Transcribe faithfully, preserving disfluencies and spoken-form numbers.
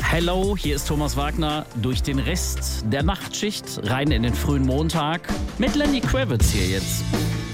Hello, hier ist Thomas Wagner durch den Rest der Nachtschicht rein in den frühen Montag mit Lenny Kravitz hier jetzt.